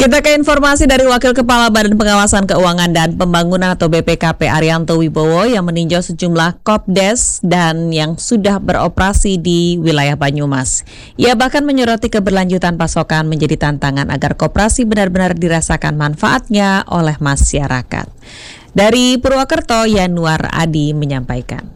Kita ke informasi dari Wakil Kepala Badan Pengawasan Keuangan dan Pembangunan atau BPKP Arianto Wibowo yang meninjau sejumlah Kopdes dan yang sudah beroperasi di wilayah Banyumas. Ia bahkan menyoroti keberlanjutan pasokan menjadi tantangan agar koperasi benar-benar dirasakan manfaatnya oleh masyarakat. Dari Purwokerto, Yanuar Adi menyampaikan.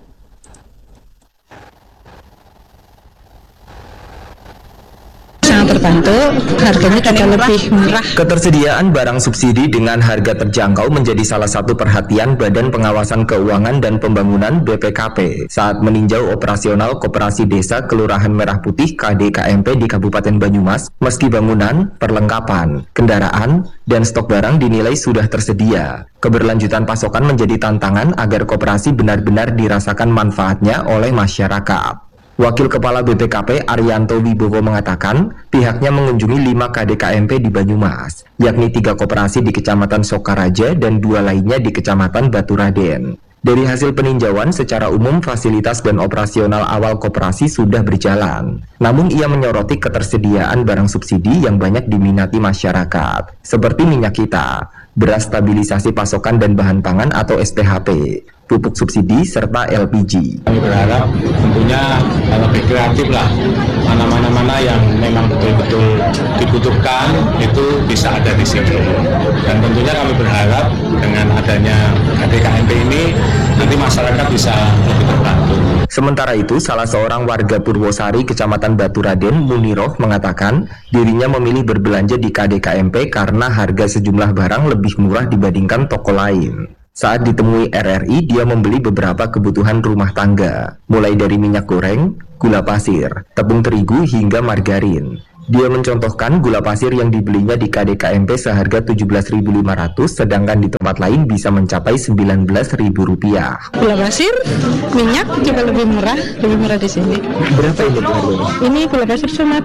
Sangat terbantu, harganya juga lebih murah. Ketersediaan barang subsidi dengan harga terjangkau menjadi salah satu perhatian Badan Pengawasan Keuangan dan Pembangunan BPKP saat meninjau operasional Koperasi Desa Kelurahan Merah Putih KDKMP di Kabupaten Banyumas. Meski bangunan, perlengkapan, kendaraan, dan stok barang dinilai sudah tersedia, keberlanjutan pasokan menjadi tantangan agar koperasi benar-benar dirasakan manfaatnya oleh masyarakat. Wakil Kepala BPKP Arianto Wibowo mengatakan pihaknya mengunjungi 5 KDKMP di Banyumas, yakni 3 koperasi di Kecamatan Sokaraja dan 2 lainnya di Kecamatan Baturaden. Dari hasil peninjauan, secara umum fasilitas dan operasional awal koperasi sudah berjalan. Namun ia menyoroti ketersediaan barang subsidi yang banyak diminati masyarakat, seperti minyak kita, beras stabilisasi pasokan dan bahan pangan atau SPHP, pupuk subsidi, serta LPG. Kami berharap tentunya lebih kreatif lah, mana yang memang betul-betul dibutuhkan itu bisa ada di sini. Dan tentunya kami berharap dengan adanya KDKMP ini nanti masyarakat bisa lebih terbantu. Sementara itu, salah seorang warga Purwosari, Kecamatan Baturaden, Muniroh, mengatakan dirinya memilih berbelanja di KDKMP karena harga sejumlah barang lebih murah dibandingkan toko lain. Saat ditemui RRI, dia membeli beberapa kebutuhan rumah tangga, mulai dari minyak goreng, gula pasir, tepung terigu, hingga margarin. Dia mencontohkan gula pasir yang dibelinya di KDKMP seharga Rp17.500, sedangkan di tempat lain bisa mencapai Rp19.000. Gula pasir, minyak juga lebih murah di sini. Berapa ini harganya? Ini gula pasir cuma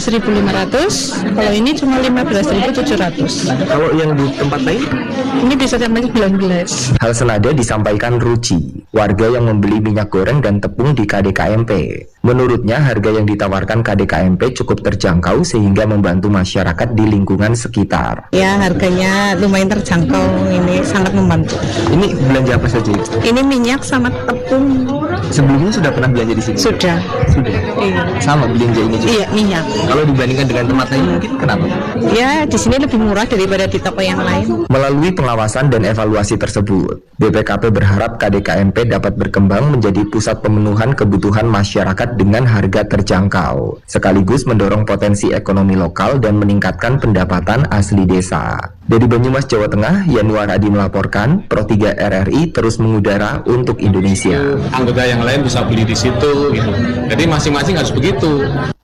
Rp17.500, kalau ini cuma Rp15.700. Kalau yang di tempat lain? Ini bisa sampai 19. Hal senada disampaikan Ruci, warga yang membeli minyak goreng dan tepung di KDKMP. Menurutnya, harga yang ditawarkan KDKMP cukup terjangkau sehingga membantu masyarakat di lingkungan sekitar. Ya, harganya lumayan terjangkau, ini sangat membantu. Ini belanja apa saja? Ini minyak sama tepung. Sebelumnya sudah pernah belanja di sini? Sudah. Iya. Sama belanja ini juga? Iya, minyak. Kalau dibandingkan dengan tempat lain mungkin kenapa? Ya, di sini lebih murah daripada di toko yang lain. Melalui pengawasan dan evaluasi tersebut, BPKP berharap KDKMP dapat berkembang menjadi pusat pemenuhan kebutuhan masyarakat dengan harga terjangkau, sekaligus mendorong potensi ekonomi lokal dan meningkatkan pendapatan asli desa. Dari Banyumas, Jawa Tengah, Yanuar Adi melaporkan, Pro 3 RRI terus mengudara untuk Indonesia. Anggota yang lain bisa beli di situ, gitu. Jadi masing-masing harus begitu.